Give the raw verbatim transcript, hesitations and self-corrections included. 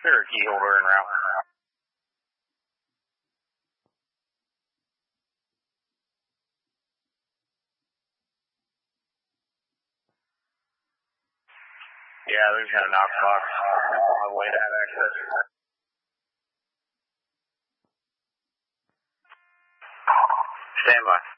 Sure, key holder en route. Yeah, there's got a knock box on the way to have access. Stand by.